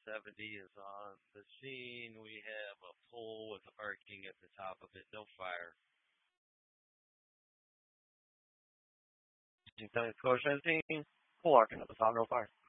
70 is on the scene. We have a pole with arcing at the top of it. No fire. County Score 17, full arcing at the top, no fire.